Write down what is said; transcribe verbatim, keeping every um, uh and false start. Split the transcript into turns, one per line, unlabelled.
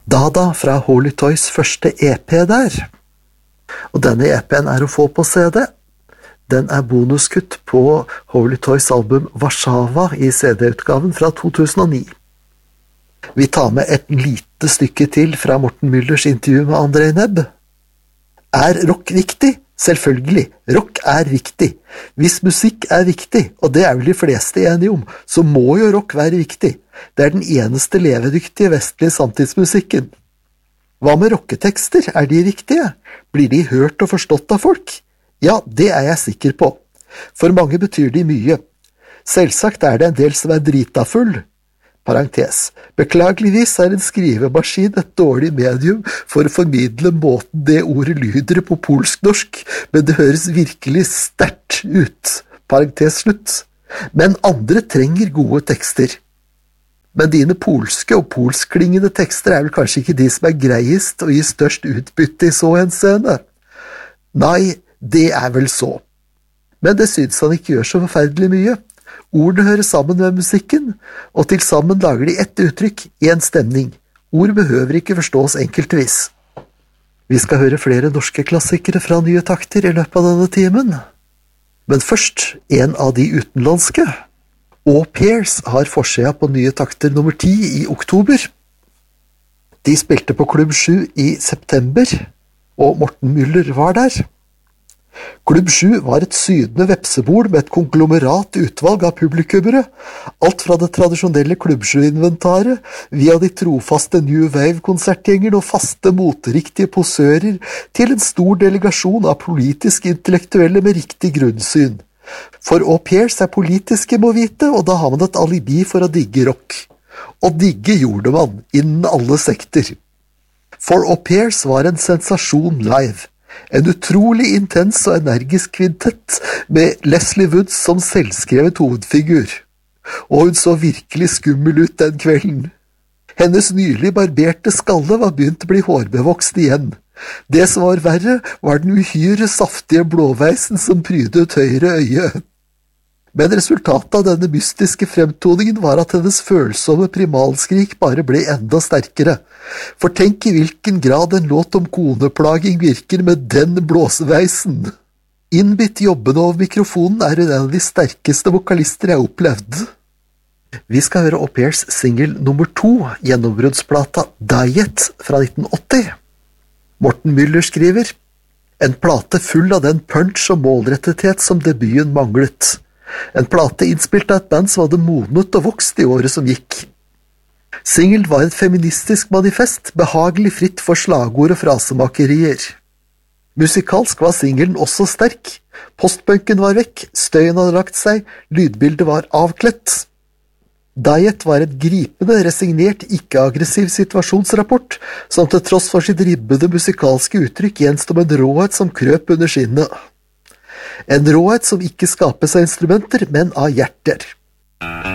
Dada fra Holy Toys første E P der. Og denne E P-en er å få på C D. Den er bonuskutt på Holy Toys album Warszawa i C D-utgaven fra to tusen og ni. Vi tar med et lite stykke til fra Morten Müllers intervju med Andrei Nebb. Er rock viktig? Selvfølgelig, rock er viktig. Hvis musikk er viktig, og det er vel de fleste enige om, så må jo rock være viktig. Det er den eneste levedyktige vestlige samtidsmusikken. Hva med rocketekster? Er de riktige? Blir de hørt og forstått av folk? Ja, det er jeg sikker på. For mange betyr de mye. Selvsagt er det en del som er dritafull. Parentes. Beklageligvis er en skrivemaskin et dårlig medium for å formidle måten det ordet lyder på polsk-norsk, men det høres virkelig sterkt ut. Parentes slutt. Men andre trenger gode tekster. Men dine polske og polskklingende tekster er vel kanskje ikke de som er greiest og gir størst utbytte i så henseende? Nei, det er vel så. Men det synes han ikke gjør så forferdelig mye. Ordene hører sammen med musikken, og til sammen lager de ett uttrykk, en stemning. Ord behøver ikke forstås enkeltvis. Vi skal høre flere norske klassikere fra nye takter i løpet av denne timen. Men først, en av de utenlandske. Au Pairs har forsida på nye takter nummer ti i oktober. De spilte på Klubb sju i september, og Morten Müller var der. Klubb sju var et sydende vepsebol med et konglomerat utvalg av publikummere, alt fra det tradisjonelle Klubb sju-inventaret, via de trofaste New Wave-konsertgjengerne og faste moteriktige posører, til en stor delegasjon av politisk intellektuelle med riktig grunnsyn. For Au Pairs er politiske, må vite, og da har man et alibi for å digge rock. Og digge gjorde man, innen alle sekter. For Au Pairs var en sensasjon live. En utrolig intens og energisk kvintett med Leslie Woods som selvskrevet hovedfigur. Og hun så virkelig skummel ut den kvelden. Hennes nylig barberte skalle var begynt å bli hårbevokst igjen. Det som var verre var den uhyre saftige blåveisen som prydet høyre øye. Men resultatet av denne mystiske fremtoningen var at hennes følsomme primalskrik bare ble enda sterkere. For tenk i hvilken grad en låt om koneplaging virker med den blåseveisen. Innbitt jobbende over mikrofonen er hun en av de sterkeste vokalister jeg opplevd. Vi skal høre Au Pairs single nummer to, gjennombruddsplata Diet fra nitten åtti. Morten Müller skriver, en plate full av den punch og målrettethet som debuten manglet. En plate innspilt av et band som hadde modnet og vokst i året som gikk. Singlen var et feministisk manifest, behagelig fritt for slagord og frasemakerier. Musikalsk var singlen også sterk. Postpunken var vekk, støyen hadde lagt seg, lydbildet var avkledd. Diet var et gripende, resignert, ikke-aggressiv situasjonsrapport, som til tross for sitt ribbede musikalske uttrykk gjenstod med en råhet som krøp under skinnet. En råhet som ikke skapes av instrumenter, men av hjerter.